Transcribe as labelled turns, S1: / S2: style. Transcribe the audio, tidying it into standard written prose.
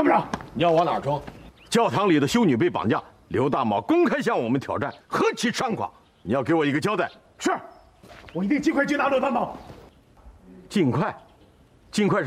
S1: 长，
S2: 你要往哪儿装？
S3: 教堂里的修女被绑架，刘大茂公开向我们挑战，何其猖狂！你要给我一个交代。
S1: 是，我一定尽快缉拿刘大茂。
S3: 尽快，尽快是。